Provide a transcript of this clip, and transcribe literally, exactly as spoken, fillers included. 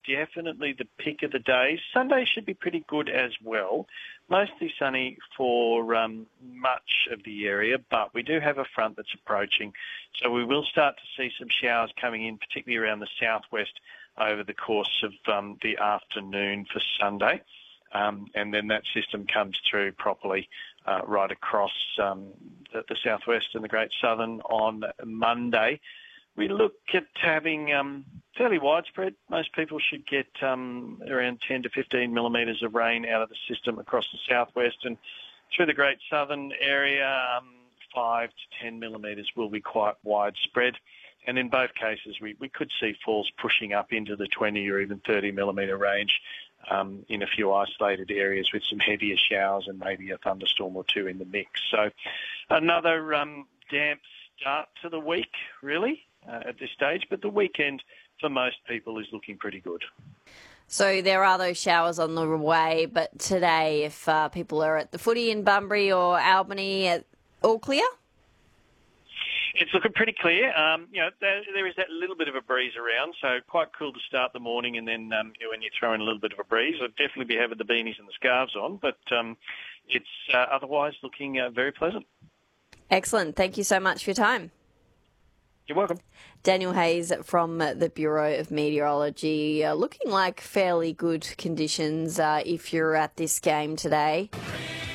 definitely the pick of the day. Sunday should be pretty good as well. Mostly sunny for um, much of the area, but we do have a front that's approaching. So we will start to see some showers coming in, particularly around the southwest over the course of um, the afternoon for Sunday. Um, and then that system comes through properly uh, right across um, the, the southwest and the Great Southern on Monday. We look at having um, fairly widespread. Most people should get um, around ten to fifteen millimetres of rain out of the system across the southwest, and through the Great Southern area, um, five to ten millimetres will be quite widespread. And in both cases, we, we could see falls pushing up into the twenty or even thirty millimetre range um, in a few isolated areas with some heavier showers and maybe a thunderstorm or two in the mix. So another um, damp start to the week, really. Uh, at this stage, but the weekend for most people is looking pretty good. So there are those showers on the way, but today, if uh, people are at the footy in Bunbury or Albany, uh, all clear? It's looking pretty clear. Um, you know, there, there is that little bit of a breeze around, so quite cool to start the morning, and then um, when you throw in a little bit of a breeze, I'd definitely be having the beanies and the scarves on, but um, it's uh, otherwise looking uh, very pleasant. Excellent. Thank you so much for your time. You're welcome. Daniel Hayes from the Bureau of Meteorology, uh, looking like fairly good conditions uh, if you're at this game today.